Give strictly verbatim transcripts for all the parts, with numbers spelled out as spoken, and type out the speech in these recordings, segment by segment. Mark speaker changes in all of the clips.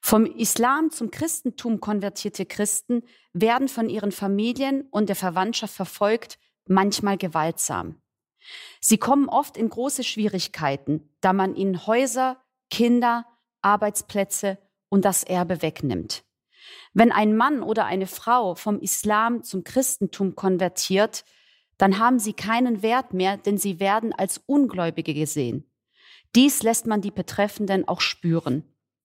Speaker 1: Vom Islam zum Christentum konvertierte Christen werden von ihren Familien und der Verwandtschaft verfolgt, manchmal gewaltsam. Sie kommen oft in große Schwierigkeiten, da man ihnen Häuser, Kinder, Arbeitsplätze und das Erbe wegnimmt. Wenn ein Mann oder eine Frau vom Islam zum Christentum konvertiert, dann haben sie keinen Wert mehr, denn sie werden als Ungläubige gesehen. Dies lässt man die Betreffenden auch spüren.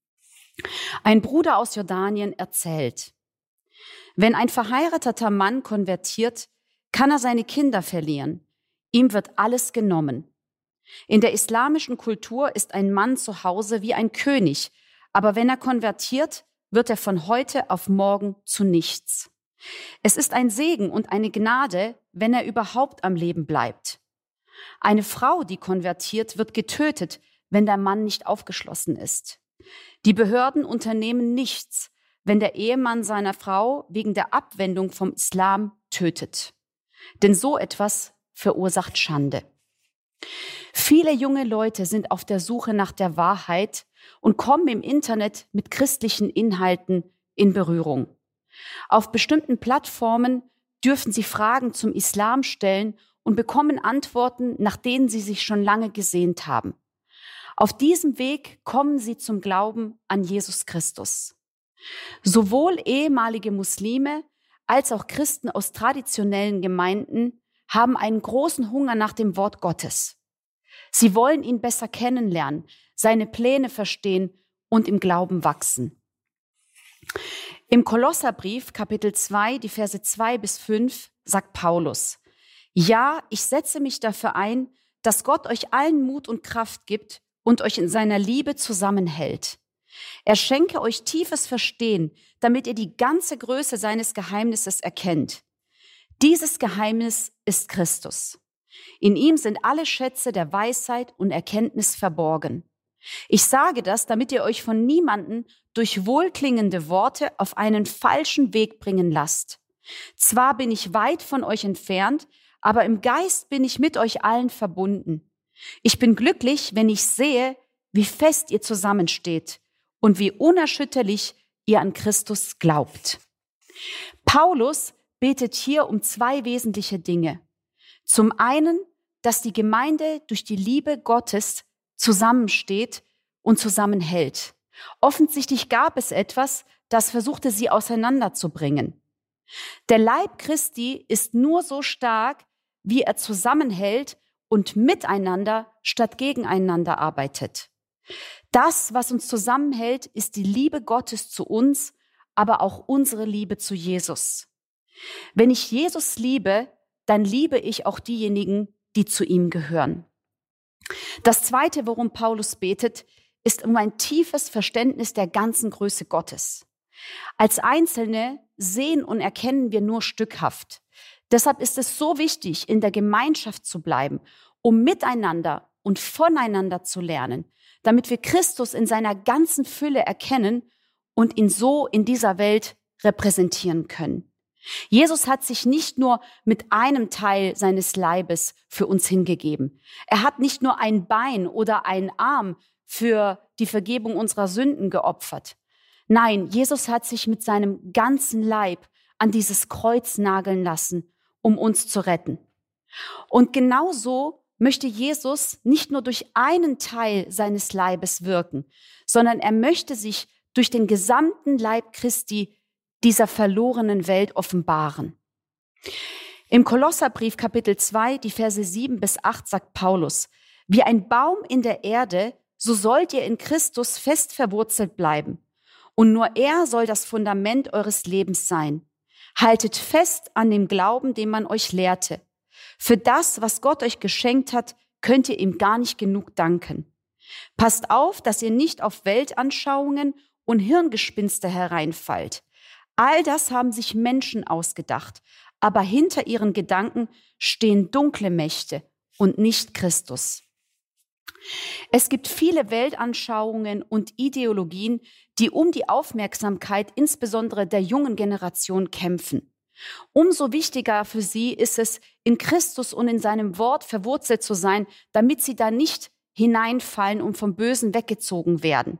Speaker 1: Ein Bruder aus Jordanien erzählt: Wenn ein verheirateter Mann konvertiert, kann er seine Kinder verlieren. Ihm wird alles genommen. In der islamischen Kultur ist ein Mann zu Hause wie ein König, aber wenn er konvertiert, wird er von heute auf morgen zu nichts. Es ist ein Segen und eine Gnade, wenn er überhaupt am Leben bleibt. Eine Frau, die konvertiert, wird getötet, wenn der Mann nicht aufgeschlossen ist. Die Behörden unternehmen nichts, wenn der Ehemann seiner Frau wegen der Abwendung vom Islam tötet. Denn so etwas verursacht Schande. Viele junge Leute sind auf der Suche nach der Wahrheit und kommen im Internet mit christlichen Inhalten in Berührung. Auf bestimmten Plattformen dürfen sie Fragen zum Islam stellen und bekommen Antworten, nach denen sie sich schon lange gesehnt haben. Auf diesem Weg kommen sie zum Glauben an Jesus Christus. Sowohl ehemalige Muslime als auch Christen aus traditionellen Gemeinden haben einen großen Hunger nach dem Wort Gottes. Sie wollen ihn besser kennenlernen, seine Pläne verstehen und im Glauben wachsen. Im Kolosserbrief, Kapitel zwei, die Verse zwei bis fünf, sagt Paulus: Ja, ich setze mich dafür ein, dass Gott euch allen Mut und Kraft gibt und euch in seiner Liebe zusammenhält. Er schenke euch tiefes Verstehen, damit ihr die ganze Größe seines Geheimnisses erkennt. Dieses Geheimnis ist Christus. In ihm sind alle Schätze der Weisheit und Erkenntnis verborgen. Ich sage das, damit ihr euch von niemanden durch wohlklingende Worte auf einen falschen Weg bringen lasst. Zwar bin ich weit von euch entfernt, aber im Geist bin ich mit euch allen verbunden. Ich bin glücklich, wenn ich sehe, wie fest ihr zusammensteht und wie unerschütterlich ihr an Christus glaubt. Paulus betet hier um zwei wesentliche Dinge. Zum einen, dass die Gemeinde durch die Liebe Gottes zusammensteht und zusammenhält. Offensichtlich gab es etwas, das versuchte sie auseinanderzubringen. Der Leib Christi ist nur so stark, wie er zusammenhält und miteinander statt gegeneinander arbeitet. Das, was uns zusammenhält, ist die Liebe Gottes zu uns, aber auch unsere Liebe zu Jesus. Wenn ich Jesus liebe, dann liebe ich auch diejenigen, die zu ihm gehören. Das Zweite, worum Paulus betet, ist um ein tiefes Verständnis der ganzen Größe Gottes. Als Einzelne sehen und erkennen wir nur stückhaft. Deshalb ist es so wichtig, in der Gemeinschaft zu bleiben, um miteinander und voneinander zu lernen, damit wir Christus in seiner ganzen Fülle erkennen und ihn so in dieser Welt repräsentieren können. Jesus hat sich nicht nur mit einem Teil seines Leibes für uns hingegeben. Er hat nicht nur ein Bein oder einen Arm für die Vergebung unserer Sünden geopfert. Nein, Jesus hat sich mit seinem ganzen Leib an dieses Kreuz nageln lassen, um uns zu retten. Und genauso möchte Jesus nicht nur durch einen Teil seines Leibes wirken, sondern er möchte sich durch den gesamten Leib Christi dieser verlorenen Welt offenbaren. Im Kolosserbrief Kapitel zwei, die Verse sieben bis acht sagt Paulus: Wie ein Baum in der Erde, so sollt ihr in Christus fest verwurzelt bleiben. Und nur er soll das Fundament eures Lebens sein. Haltet fest an dem Glauben, den man euch lehrte. Für das, was Gott euch geschenkt hat, könnt ihr ihm gar nicht genug danken. Passt auf, dass ihr nicht auf Weltanschauungen und Hirngespinste hereinfallt. All das haben sich Menschen ausgedacht, aber hinter ihren Gedanken stehen dunkle Mächte und nicht Christus. Es gibt viele Weltanschauungen und Ideologien, die um die Aufmerksamkeit insbesondere der jungen Generation kämpfen. Umso wichtiger für sie ist es, in Christus und in seinem Wort verwurzelt zu sein, damit sie da nicht hineinfallen und vom Bösen weggezogen werden.